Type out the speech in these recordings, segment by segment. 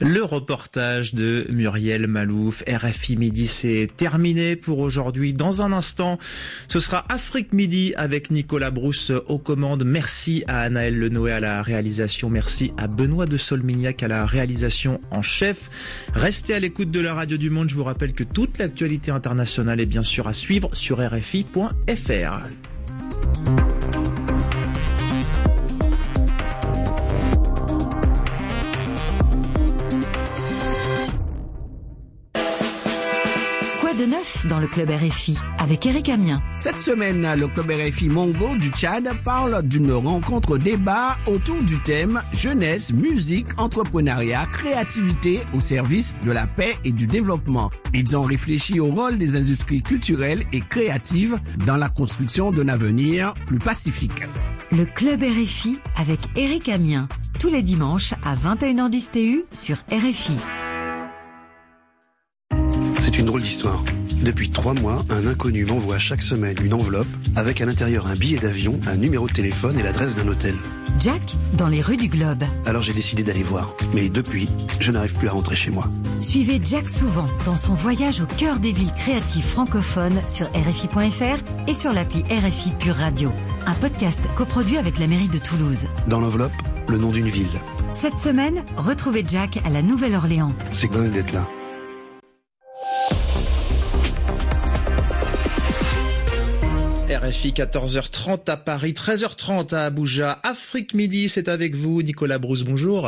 Le reportage de Muriel Malouf, RFI Midi, c'est terminé pour aujourd'hui. Dans un instant, ce sera Afrique Midi avec Nicolas Brousse aux commandes. Merci à Anaël Lenoé à la réalisation. Merci à Benoît de Solmignac à la réalisation en chef. Restez à l'écoute de la Radio du Monde. Je vous rappelle que toute l'actualité internationale est bien sûr à suivre sur RFI.fr. De neuf dans le club RFI avec Eric Amien. Cette semaine, le club RFI Mongo du Tchad parle d'une rencontre débat autour du thème jeunesse, musique, entrepreneuriat, créativité au service de la paix et du développement. Ils ont réfléchi au rôle des industries culturelles et créatives dans la construction d'un avenir plus pacifique. Le club RFI avec Eric Amien, tous les dimanches à 21h10 TU sur RFI. C'est une drôle d'histoire. Depuis 3 mois, un inconnu m'envoie chaque semaine une enveloppe avec à l'intérieur un billet d'avion, un numéro de téléphone et l'adresse d'un hôtel. Jack, dans les rues du Globe. Alors j'ai décidé d'aller voir. Mais depuis, je n'arrive plus à rentrer chez moi. Suivez Jack souvent dans son voyage au cœur des villes créatives francophones sur RFI.fr et sur l'appli RFI Pure Radio. Un podcast coproduit avec la mairie de Toulouse. Dans l'enveloppe, le nom d'une ville. Cette semaine, retrouvez Jack à la Nouvelle-Orléans. C'est dingue d'être là. RFI 14h30 à Paris, 13h30 à Abuja. Afrique Midi, c'est avec vous, Nicolas Brousse, bonjour.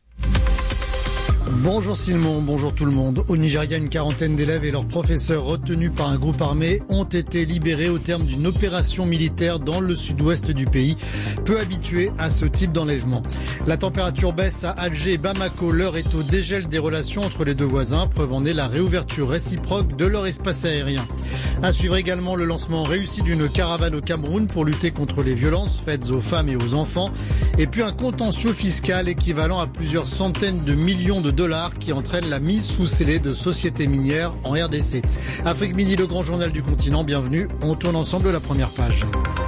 Bonjour Simon, bonjour tout le monde. Au Nigeria, une quarantaine d'élèves et leurs professeurs retenus par un groupe armé ont été libérés au terme d'une opération militaire dans le sud-ouest du pays, peu habitué à ce type d'enlèvement. La température baisse à Alger et Bamako. L'heure est au dégel des relations entre les deux voisins, preuve en est la réouverture réciproque de leur espace aérien. À suivre également le lancement réussi d'une caravane au Cameroun pour lutter contre les violences faites aux femmes et aux enfants. Et puis un contentieux fiscal équivalent à plusieurs centaines de millions de dollars qui entraîne la mise sous scellé de sociétés minières en RDC. Afrique Midi, le grand journal du continent, bienvenue. On tourne ensemble la première page.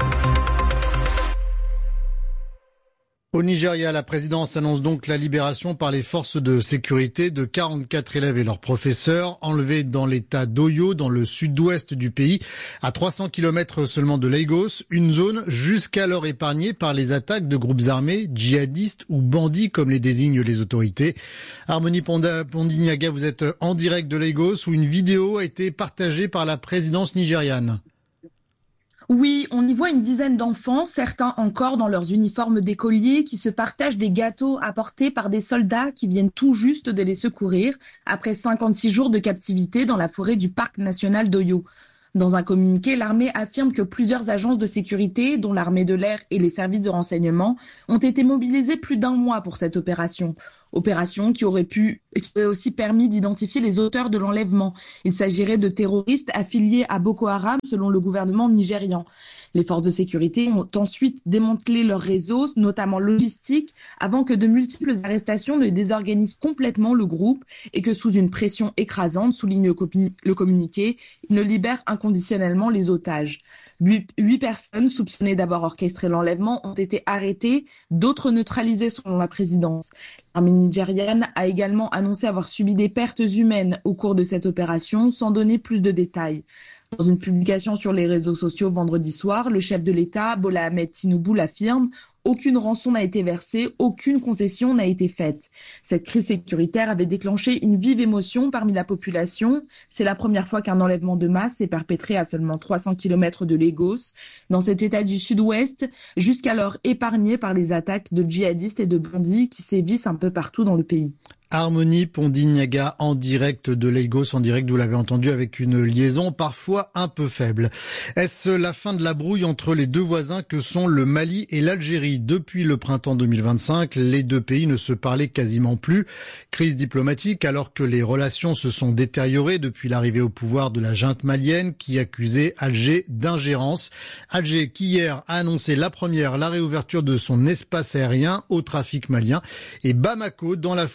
Au Nigeria, la présidence annonce donc la libération par les forces de sécurité de 44 élèves et leurs professeurs enlevés dans l'état d'Oyo, dans le sud-ouest du pays, à 300 km seulement de Lagos, une zone jusqu'alors épargnée par les attaques de groupes armés, djihadistes ou bandits comme les désignent les autorités. Harmonie Pondinyaga, vous êtes en direct de Lagos où une vidéo a été partagée par la présidence nigériane. Oui, on y voit une dizaine d'enfants, certains encore dans leurs uniformes d'écoliers, qui se partagent des gâteaux apportés par des soldats qui viennent tout juste de les secourir après 56 jours de captivité dans la forêt du parc national d'Oyo. Dans un communiqué, l'armée affirme que plusieurs agences de sécurité, dont l'armée de l'air et les services de renseignement, ont été mobilisées plus d'1 mois pour cette opération. Opération qui aurait aussi permis d'identifier les auteurs de l'enlèvement. Il s'agirait de terroristes affiliés à Boko Haram selon le gouvernement nigérian. Les forces de sécurité ont ensuite démantelé leur réseau, notamment logistique, avant que de multiples arrestations ne désorganisent complètement le groupe et que sous une pression écrasante, souligne le communiqué, ils ne libèrent inconditionnellement les otages. 8 personnes soupçonnées d'avoir orchestré l'enlèvement ont été arrêtées, d'autres neutralisées selon la présidence. L'armée nigériane a également annoncé avoir subi des pertes humaines au cours de cette opération, sans donner plus de détails. Dans une publication sur les réseaux sociaux vendredi soir, le chef de l'État, Bola Ahmed Tinubu, l'affirme. Aucune rançon n'a été versée, aucune concession n'a été faite. Cette crise sécuritaire avait déclenché une vive émotion parmi la population. C'est la première fois qu'un enlèvement de masse est perpétré à seulement 300 km de Lagos, dans cet état du sud-ouest, jusqu'alors épargné par les attaques de djihadistes et de bandits qui sévissent un peu partout dans le pays. Harmonie Pondinyaga en direct de Lagos, en direct, vous l'avez entendu, avec une liaison parfois un peu faible. Est-ce la fin de la brouille entre les deux voisins que sont le Mali et l'Algérie? Depuis le printemps 2025, les deux pays ne se parlaient quasiment plus. Crise diplomatique alors que les relations se sont détériorées depuis l'arrivée au pouvoir de la junte malienne qui accusait Alger d'ingérence. Alger qui hier a annoncé la réouverture de son espace aérien au trafic malien et Bamako dans la foulée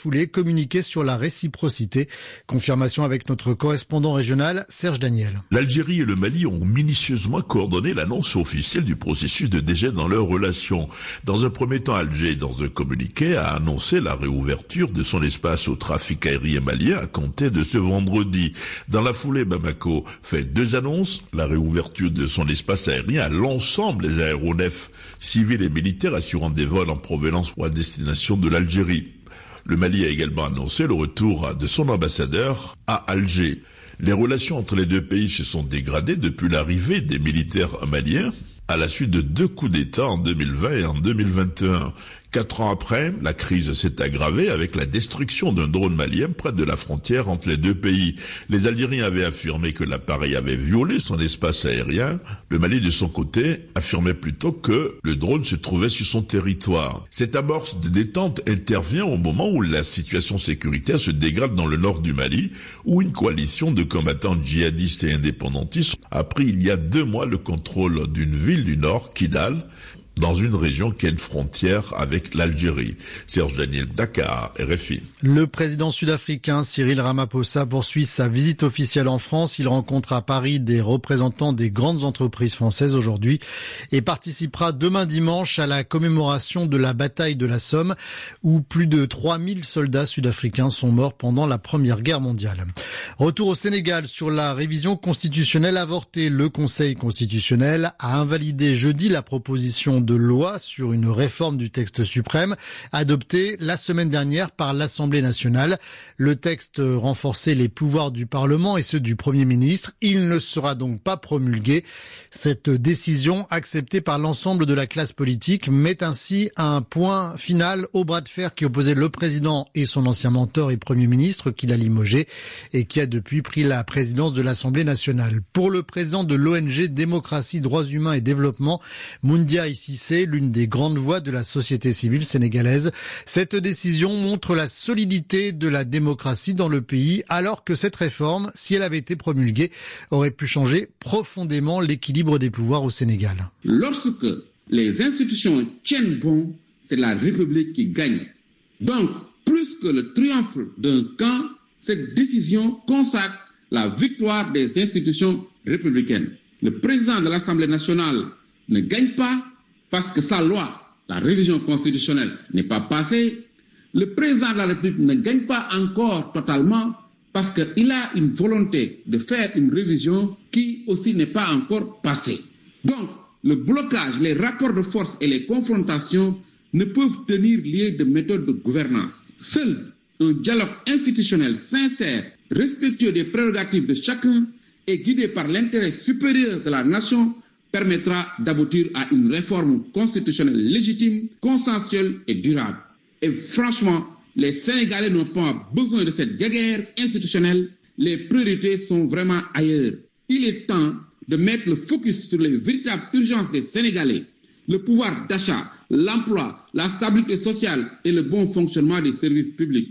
communiqué sur la réciprocité. Confirmation avec notre correspondant régional, Serge Daniel. L'Algérie et le Mali ont minutieusement coordonné l'annonce officielle du processus de dégel dans leurs relations. Dans un premier temps, Alger, dans un communiqué, a annoncé la réouverture de son espace au trafic aérien malien à compter de ce vendredi. Dans la foulée, Bamako fait 2 annonces. La réouverture de son espace aérien à l'ensemble des aéronefs civils et militaires assurant des vols en provenance ou à destination de l'Algérie. Le Mali a également annoncé le retour de son ambassadeur à Alger. Les relations entre les 2 pays se sont dégradées depuis l'arrivée des militaires maliens à la suite de 2 coups d'État en 2020 et en 2021. 4 ans après, la crise s'est aggravée avec la destruction d'un drone malien près de la frontière entre les 2 pays. Les Algériens avaient affirmé que l'appareil avait violé son espace aérien. Le Mali, de son côté, affirmait plutôt que le drone se trouvait sur son territoire. Cette amorce de détente intervient au moment où la situation sécuritaire se dégrade dans le nord du Mali, où une coalition de combattants djihadistes et indépendantistes a pris il y a 2 mois le contrôle d'une ville du nord, Kidal, dans une région qui a une frontière avec l'Algérie. Serge Daniel, Dakar, RFI. Le président sud-africain Cyril Ramaphosa poursuit sa visite officielle en France. Il rencontre à Paris des représentants des grandes entreprises françaises aujourd'hui et participera demain dimanche à la commémoration de la bataille de la Somme où plus de 3000 soldats sud-africains sont morts pendant la Première Guerre mondiale. Retour au Sénégal sur la révision constitutionnelle avortée. Le Conseil constitutionnel a invalidé jeudi la proposition de loi sur une réforme du texte suprême adoptée la semaine dernière par l'Assemblée nationale. Le texte renforçait les pouvoirs du Parlement et ceux du Premier ministre. Il ne sera donc pas promulgué. Cette décision, acceptée par l'ensemble de la classe politique, met ainsi un point final au bras de fer qui opposait le président et son ancien mentor et Premier ministre qu'il a limogé et qui a depuis pris la présidence de l'Assemblée nationale. Pour le président de l'ONG Démocratie, Droits Humains et Développement, Moundia Cissé, l'une des grandes voix de la société civile sénégalaise, cette décision montre la solidité de la démocratie dans le pays, alors que cette réforme, si elle avait été promulguée, aurait pu changer profondément l'équilibre des pouvoirs au Sénégal. Lorsque les institutions tiennent bon, c'est la République qui gagne. Donc, plus que le triomphe d'un camp, cette décision consacre la victoire des institutions républicaines. Le président de l'Assemblée nationale ne gagne pas parce que sa loi, la révision constitutionnelle, n'est pas passée. Le président de la République ne gagne pas encore totalement parce qu'il a une volonté de faire une révision qui aussi n'est pas encore passée. Donc, le blocage, les rapports de force et les confrontations ne peuvent tenir lieu de méthode de gouvernance. Seul un dialogue institutionnel sincère, respectueux des prérogatives de chacun et guidé par l'intérêt supérieur de la nation permettra d'aboutir à une réforme constitutionnelle légitime, consensuelle et durable. Et franchement, les Sénégalais n'ont pas besoin de cette guerre institutionnelle. Les priorités sont vraiment ailleurs. Il est temps de mettre le focus sur les véritables urgences des Sénégalais, le pouvoir d'achat, l'emploi, la stabilité sociale et le bon fonctionnement des services publics.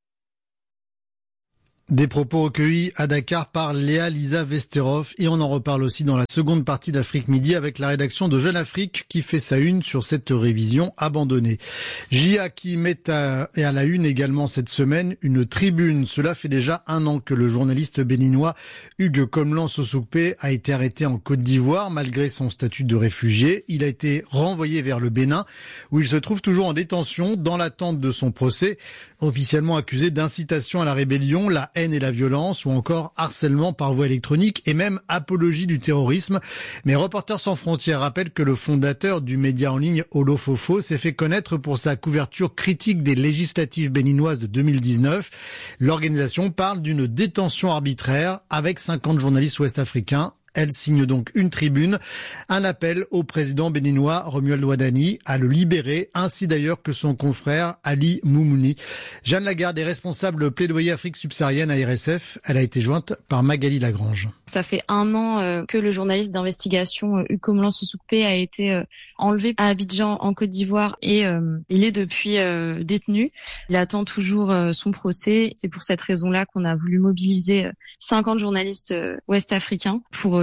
Des propos recueillis à Dakar par Léa Lisa Vesterov et on en reparle aussi dans la seconde partie d'Afrique Midi avec la rédaction de Jeune Afrique qui fait sa une sur cette révision abandonnée. JA qui met à la une également cette semaine une tribune. Cela fait déjà 1 an que le journaliste béninois Hugues Komlan Sosokpe a été arrêté en Côte d'Ivoire malgré son statut de réfugié. Il a été renvoyé vers le Bénin où il se trouve toujours en détention dans l'attente de son procès, officiellement accusé d'incitation à la rébellion, la haine et la violence ou encore harcèlement par voie électronique et même apologie du terrorisme. Mais Reporters sans frontières rappelle que le fondateur du média en ligne Olofofo s'est fait connaître pour sa couverture critique des législatives béninoises de 2019. L'organisation parle d'une détention arbitraire avec 50 journalistes ouest-africains. Elle signe donc une tribune, un appel au président béninois Romuald Wadani à le libérer, ainsi d'ailleurs que son confrère Ali Moumouni. Jeanne Lagarde est responsable plaidoyer Afrique subsaharienne à RSF. Elle a été jointe par Magali Lagrange. Ça fait 1 an que le journaliste d'investigation Hugues Komlan Sosokpe a été enlevé à Abidjan en Côte d'Ivoire et il est depuis détenu. Il attend toujours son procès. C'est pour cette raison-là qu'on a voulu mobiliser 50 journalistes ouest-africains pour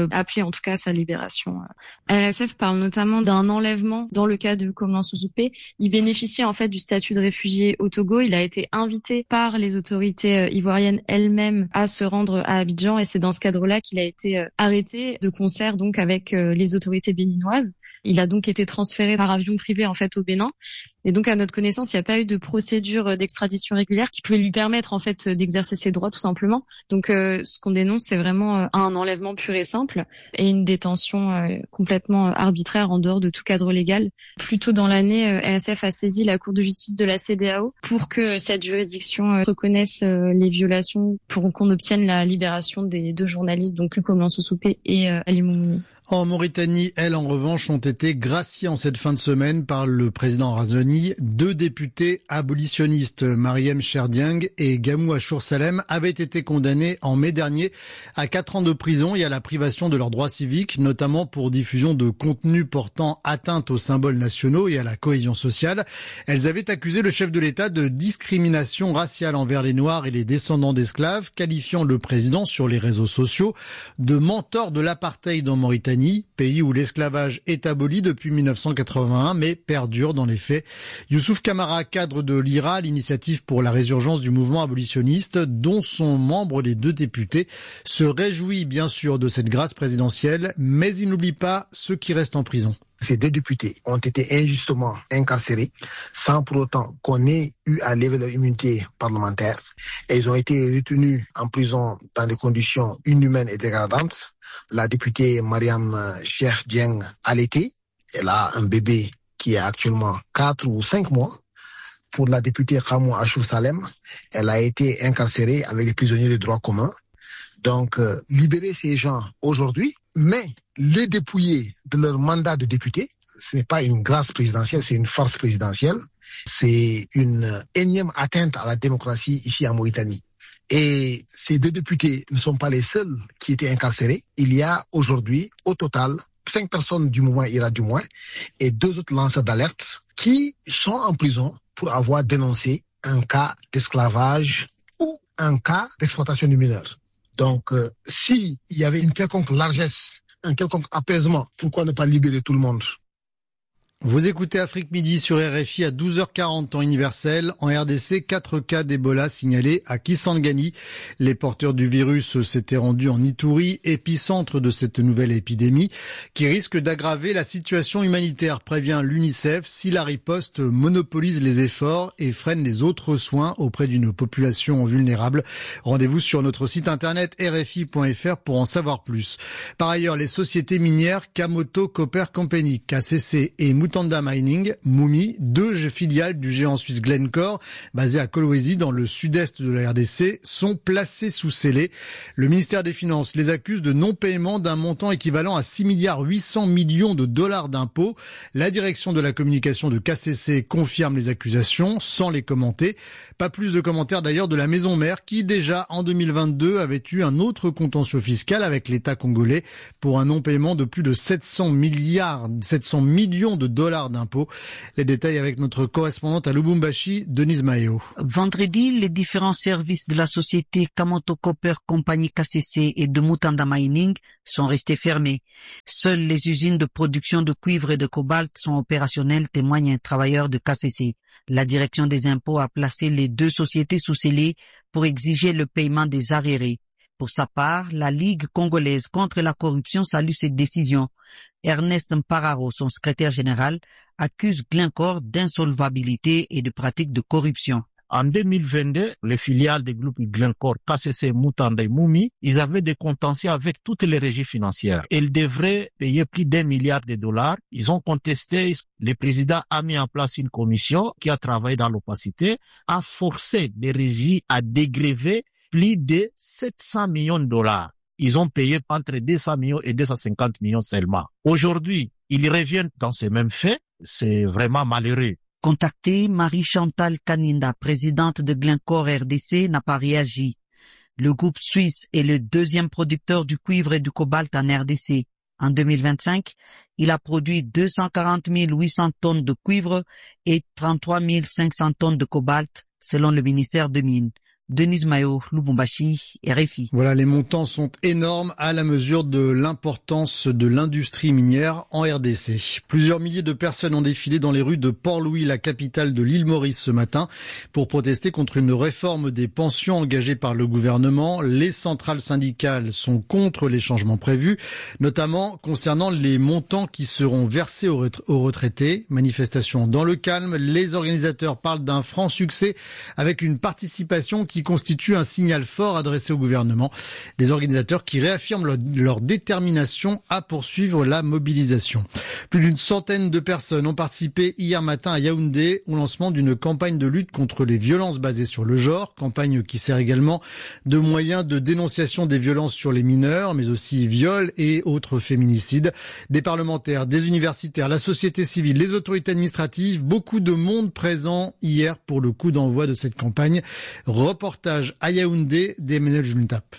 appeler en tout cas à sa libération. RSF parle notamment d'un enlèvement dans le cas de Komlan Sosokwe. Il bénéficie en fait du statut de réfugié au Togo. Il a été invité par les autorités ivoiriennes elles-mêmes à se rendre à Abidjan et c'est dans ce cadre-là qu'il a été arrêté de concert donc avec les autorités béninoises. Il a donc été transféré par avion privé en fait au Bénin. Et donc, à notre connaissance, il n'y a pas eu de procédure d'extradition régulière qui pouvait lui permettre, en fait, d'exercer ses droits, tout simplement. Donc, ce qu'on dénonce, c'est vraiment un enlèvement pur et simple et une détention complètement arbitraire en dehors de tout cadre légal. Plus tôt dans l'année, RSF a saisi la Cour de justice de la CEDEAO pour que cette juridiction reconnaisse les violations pour qu'on obtienne la libération des deux journalistes, donc Komlan Sosokwe et Ali Moumouni. En Mauritanie, elles, en revanche, ont été graciées en cette fin de semaine par le président Razoni. 2 députés abolitionnistes, Mariam Cherdiang et Gamou Achour Salem, avaient été condamnés en mai dernier à 4 ans de prison et à la privation de leurs droits civiques, notamment pour diffusion de contenus portant atteinte aux symboles nationaux et à la cohésion sociale. Elles avaient accusé le chef de l'État de discrimination raciale envers les Noirs et les descendants d'esclaves, qualifiant le président sur les réseaux sociaux de mentor de l'apartheid en Mauritanie, pays où l'esclavage est aboli depuis 1981 mais perdure dans les faits. Youssouf Kamara, cadre de l'IRA, l'initiative pour la résurgence du mouvement abolitionniste, dont sont membres les 2 députés, se réjouit bien sûr de cette grâce présidentielle, mais il n'oublie pas ceux qui restent en prison. Ces 2 députés ont été injustement incarcérés sans pour autant qu'on ait eu à lever leur immunité parlementaire. Et ils ont été retenus en prison dans des conditions inhumaines et dégradantes. La députée Mariam Cherdiang allaitée, elle a un bébé qui a actuellement 4 ou 5 mois. Pour la députée Gamou Achour Salem, elle a été incarcérée avec les prisonniers de droit commun. Donc, libérer ces gens aujourd'hui, mais les dépouiller de leur mandat de député, ce n'est pas une grâce présidentielle, c'est une farce présidentielle. C'est une énième atteinte à la démocratie ici en Mauritanie. Et ces 2 députés ne sont pas les seuls qui étaient incarcérés. Il y a aujourd'hui, au total, 5 personnes du mouvement IRA du moins et 2 autres lanceurs d'alerte qui sont en prison pour avoir dénoncé un cas d'esclavage ou un cas d'exploitation du mineur. Donc, s'il y avait une quelconque largesse, un quelconque apaisement, pourquoi ne pas libérer tout le monde ? Vous écoutez Afrique Midi sur RFI à 12h40 temps universel. En RDC, 4 cas d'Ebola signalés à Kisangani. Les porteurs du virus s'étaient rendus en Ituri, épicentre de cette nouvelle épidémie, qui risque d'aggraver la situation humanitaire, prévient l'UNICEF, si la riposte monopolise les efforts et freine les autres soins auprès d'une population vulnérable. Rendez-vous sur notre site internet rfi.fr pour en savoir plus. Par ailleurs, les sociétés minières Kamoto Copper Company, KCC et Mutanda Mining, Moumi, 2 filiales du géant suisse Glencore, basées à Kolwezi dans le sud-est de la RDC, sont placées sous scellé. Le ministère des Finances les accuse de non-paiement d'un montant équivalent à 6,8 milliards de dollars d'impôts. La direction de la communication de KCC confirme les accusations sans les commenter. Pas plus de commentaires d'ailleurs de la maison mère qui déjà en 2022 avait eu un autre contentieux fiscal avec l'État congolais pour un non-paiement de plus de 700 millions de dollars d'impôts. Les détails avec notre correspondante à Lubumbashi, Denise Maeo. Vendredi, les différents services de la société Kamoto Copper Company KCC et de Mutanda Mining sont restés fermés. Seules les usines de production de cuivre et de cobalt sont opérationnelles, témoigne un travailleur de KCC. La direction des impôts a placé les 2 sociétés sous scellé pour exiger le paiement des arriérés. Pour sa part, la Ligue congolaise contre la corruption salue cette décision. Ernest Mpararo, son secrétaire général, accuse Glencore d'insolvabilité et de pratiques de corruption. En 2022, les filiales des groupes Glencore, KCC, Mutanda et Moumi, ils avaient des contentieux avec toutes les régies financières. Ils devraient payer plus d'1 milliard de dollars. Ils ont contesté. Le président a mis en place une commission qui a travaillé dans l'opacité, a forcé les régies à dégréver plus de 700 millions de dollars. Ils ont payé entre 200 millions et 250 millions seulement. Aujourd'hui, ils reviennent dans ces mêmes faits. C'est vraiment malheureux. Contactée, Marie-Chantal Kaninda, présidente de Glencore RDC, n'a pas réagi. Le groupe suisse est le 2e producteur du cuivre et du cobalt en RDC. En 2025, il a produit 240 800 tonnes de cuivre et 33 500 tonnes de cobalt, selon le ministère des Mines. Denise Mayo, Lubumbashi, RFI. Voilà, les montants sont énormes à la mesure de l'importance de l'industrie minière en RDC. Plusieurs milliers de personnes ont défilé dans les rues de Port-Louis, la capitale de l'île Maurice ce matin, pour protester contre une réforme des pensions engagée par le gouvernement. Les centrales syndicales sont contre les changements prévus, notamment concernant les montants qui seront versés aux retraités. Manifestation dans le calme, les organisateurs parlent d'un franc succès avec une participation qui constitue un signal fort adressé au gouvernement. Des organisateurs qui réaffirment leur détermination à poursuivre la mobilisation. Plus d'une centaine de personnes ont participé hier matin à Yaoundé au lancement d'une campagne de lutte contre les violences basées sur le genre, campagne qui sert également de moyen de dénonciation des violences sur les mineurs, mais aussi viols et autres féminicides. Des parlementaires, des universitaires, la société civile, les autorités administratives, beaucoup de monde présent hier pour le coup d'envoi de cette campagne. Reportage à Yaoundé d'Emmanuel Juntap.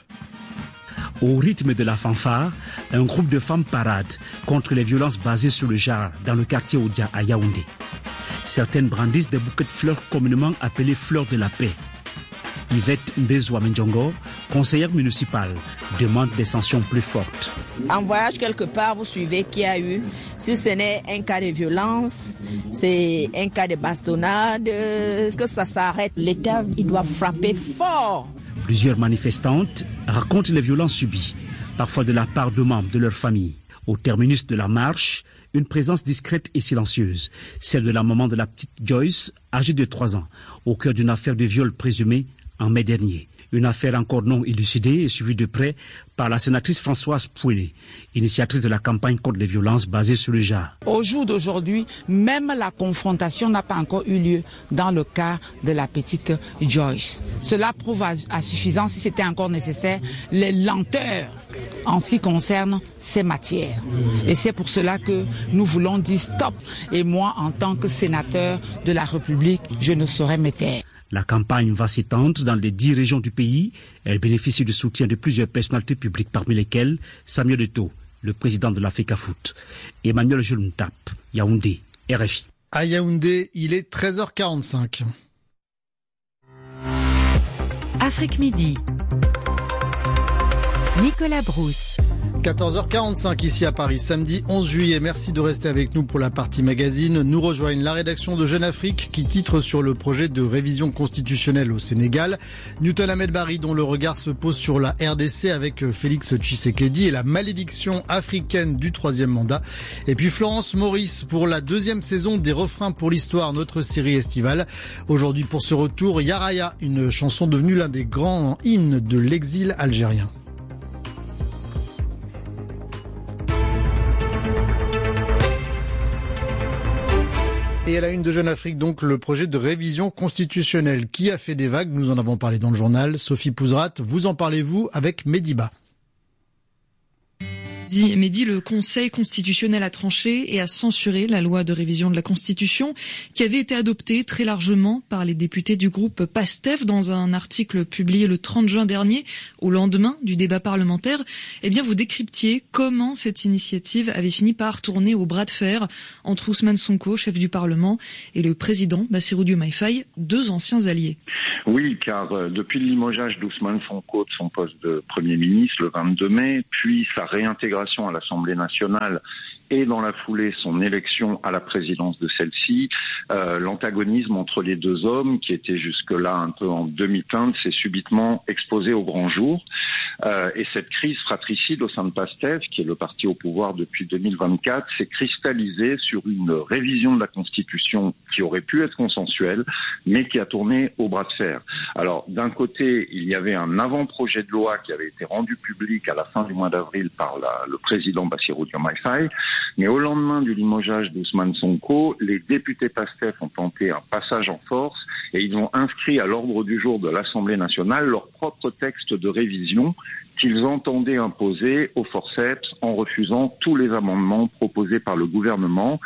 Au rythme de la fanfare, un groupe de femmes parade contre les violences basées sur le genre dans le quartier Oudia à Yaoundé. Certaines brandissent des bouquets de fleurs communément appelées fleurs de la paix. Yvette Mbezoua Mendjongo, conseillère municipale, demande des sanctions plus fortes. En voyage quelque part, vous suivez qu'il y a eu, si ce n'est un cas de violence, c'est un cas de bastonnade, que ça s'arrête. L'État, il doit frapper fort. Plusieurs manifestantes racontent les violences subies, parfois de la part de membres de leur famille. Au terminus de la marche, une présence discrète et silencieuse, celle de la maman de la petite Joyce, âgée de 3 ans, au cœur d'une affaire de viol présumé en mai dernier. Une affaire encore non élucidée et suivie de près par la sénatrice Françoise Pouelé, initiatrice de la campagne contre les violences basées sur le genre. Au jour d'aujourd'hui, même la confrontation n'a pas encore eu lieu dans le cas de la petite Joyce. Cela prouve à suffisance, si c'était encore nécessaire, les lenteurs en ce qui concerne ces matières. Et c'est pour cela que nous voulons dire stop. Et moi, en tant que sénateur de la République, je ne saurais me taire. La campagne va s'étendre dans les 10 régions du pays. Elle bénéficie du soutien de plusieurs personnalités publiques, parmi lesquelles Samuel Eto'o, le président de l'Africa Foot. Emmanuel Juntap, Yaoundé, RFI. À Yaoundé, il est 13h45. Afrique Midi. Nicolas Brousse. 14h45 ici à Paris, samedi 11 juillet. Merci de rester avec nous pour la partie magazine. Nous rejoignent la rédaction de Jeune Afrique qui titre sur le projet de révision constitutionnelle au Sénégal. Newton Ahmed Barry dont le regard se pose sur la RDC avec Félix Tshisekedi et la malédiction africaine du 3e mandat. Et puis Florence Maurice pour la 2e saison des Refrains pour l'Histoire, notre série estivale. Aujourd'hui pour ce retour, Yaraya, une chanson devenue l'un des grands hymnes de l'exil algérien. Et à la une de Jeune Afrique, donc, le projet de révision constitutionnelle qui a fait des vagues. Nous en avons parlé dans le journal. Sophie Pouzrat, vous en parlez-vous avec Mediba? Mehdi, le Conseil constitutionnel a tranché et a censuré la loi de révision de la Constitution qui avait été adoptée très largement par les députés du groupe PASTEF dans un article publié le 30 juin dernier, au lendemain du débat parlementaire. Eh bien, vous décryptiez comment cette initiative avait fini par tourner au bras de fer entre Ousmane Sonko, chef du Parlement, et le président Bassirou Diomaye Faye, 2 anciens alliés. Oui, car depuis le limogeage d'Ousmane Sonko de son poste de Premier ministre le 22 mai, puis sa réintégration à l'Assemblée nationale et dans la foulée son élection à la présidence de celle-ci, l'antagonisme entre les deux hommes, qui était jusque-là un peu en demi-teinte, s'est subitement exposé au grand jour. Et cette crise fratricide au sein de PASTEF, qui est le parti au pouvoir depuis 2024, s'est cristallisée sur une révision de la Constitution qui aurait pu être consensuelle, mais qui a tourné au bras de fer. Alors, d'un côté, il y avait un avant-projet de loi qui avait été rendu public à la fin du mois d'avril par le président Bassirou Diomaye Faye, mais au lendemain du limogeage d'Ousmane Sonko, les députés PASTEF ont tenté un passage en force et ils ont inscrit à l'ordre du jour de l'Assemblée nationale leur propre texte de révision qu'ils entendaient imposer au forceps en refusant tous les amendements proposés par le gouvernement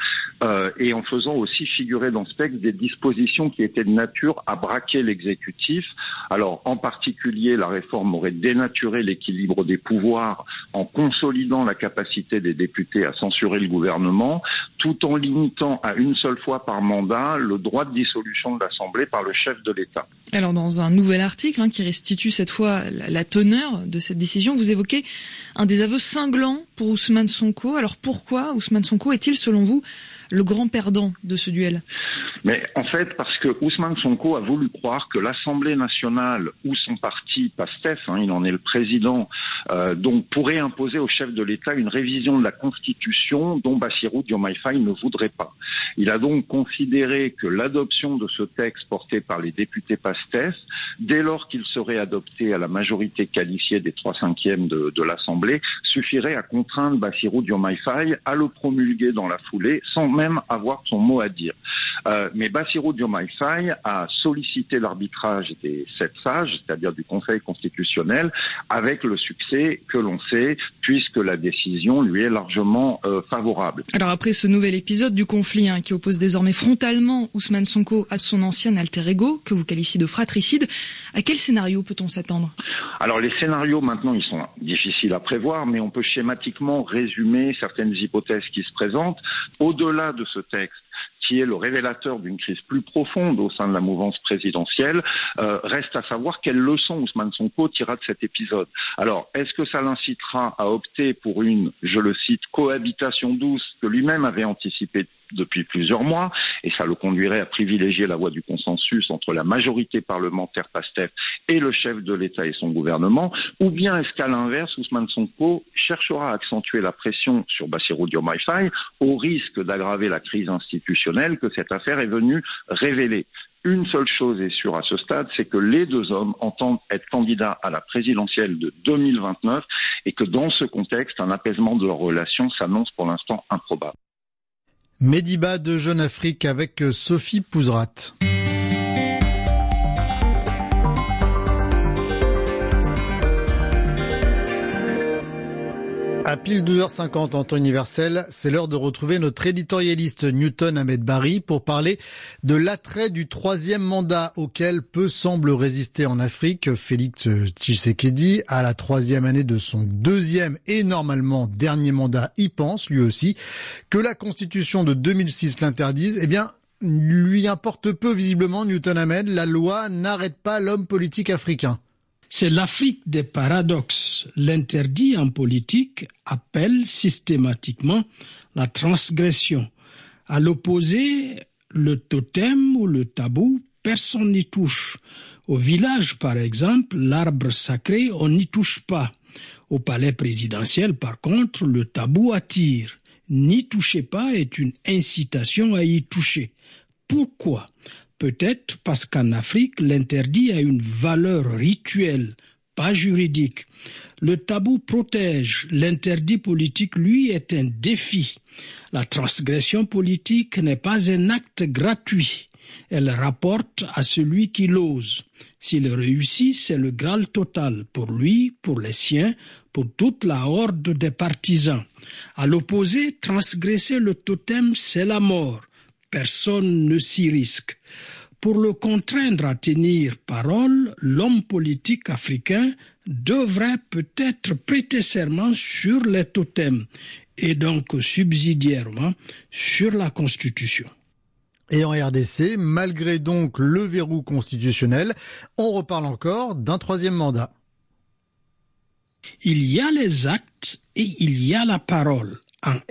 et en faisant aussi figurer dans ce texte des dispositions qui étaient de nature à braquer l'exécutif. Alors, en particulier, la réforme aurait dénaturé l'équilibre des pouvoirs en consolidant la capacité des députés à censurer le gouvernement, tout en limitant à une seule fois par mandat le droit de dissolution de l'Assemblée par le chef de l'État. Alors, dans un nouvel article qui restitue cette fois la teneur de cette décision, vous évoquez un des aveux cinglants pour Ousmane Sonko. Alors pourquoi Ousmane Sonko est-il, selon vous, le grand perdant de ce duel? Mais en fait, parce que Ousmane Sonko a voulu croire que l'Assemblée nationale ou son parti, PASTEF, il en est le président, donc pourrait imposer au chef de l'État une révision de la Constitution dont Bassirou Diomaye Faye ne voudrait pas. Il a donc considéré que l'adoption de ce texte porté par les députés PASTEF, dès lors qu'il serait adopté à la majorité qualifiée des 3/5 de l'Assemblée, suffirait à contraindre Bassirou Diomaye Faye à le promulguer dans la foulée sans même avoir son mot à dire. Mais Bassirou Diomaye Faye a sollicité l'arbitrage des 7 sages, c'est-à-dire du Conseil constitutionnel, avec le succès que l'on sait, puisque la décision lui est largement favorable. Alors après ce nouvel épisode du conflit qui oppose désormais frontalement Ousmane Sonko à son ancien alter ego, que vous qualifiez de fratricide, à quel scénario peut-on s'attendre? Alors les scénarios maintenant ils sont difficiles à prévoir, mais on peut schématiquement résumer certaines hypothèses qui se présentent. Au-delà de ce texte, qui est le révélateur d'une crise plus profonde au sein de la mouvance présidentielle, reste à savoir quelles leçons Ousmane Sonko tirera de cet épisode. Alors, est-ce que ça l'incitera à opter pour une, je le cite, cohabitation douce que lui-même avait anticipée depuis plusieurs mois, et ça le conduirait à privilégier la voie du consensus entre la majorité parlementaire PASTEF et le chef de l'État et son gouvernement, ou bien est-ce qu'à l'inverse, Ousmane Sonko cherchera à accentuer la pression sur Bassirou Diomaye Faye au risque d'aggraver la crise institutionnelle que cette affaire est venue révéler. Une seule chose est sûre à ce stade, c'est que les deux hommes entendent être candidats à la présidentielle de 2029 et que dans ce contexte, un apaisement de leurs relations s'annonce pour l'instant improbable. Mediba de Jeune Afrique avec Sophie Pouzrat. À pile 12h50 en temps universel, c'est l'heure de retrouver notre éditorialiste Newton Ahmed Barry pour parler de l'attrait du 3e mandat auquel peu semble résister en Afrique Félix Tshisekedi. À la 3e année de son 2e et normalement dernier mandat, y pense lui aussi. Que la Constitution de 2006 l'interdise, lui importe peu visiblement Newton Ahmed. La loi n'arrête pas l'homme politique africain. C'est l'Afrique des paradoxes. L'interdit en politique appelle systématiquement la transgression. À l'opposé, le totem ou le tabou, personne n'y touche. Au village, par exemple, l'arbre sacré, on n'y touche pas. Au palais présidentiel, par contre, le tabou attire. N'y touchez pas est une incitation à y toucher. Pourquoi ? Peut-être parce qu'en Afrique, l'interdit a une valeur rituelle, pas juridique. Le tabou protège, l'interdit politique, lui, est un défi. La transgression politique n'est pas un acte gratuit. Elle rapporte à celui qui l'ose. S'il réussit, c'est le Graal total, pour lui, pour les siens, pour toute la horde des partisans. À l'opposé, transgresser le totem, c'est la mort. Personne ne s'y risque. Pour le contraindre à tenir parole, l'homme politique africain devrait peut-être prêter serment sur les totems et donc subsidiairement sur la Constitution. Et en RDC, malgré donc le verrou constitutionnel, on reparle encore d'un 3e mandat. Il y a les actes et il y a la parole. En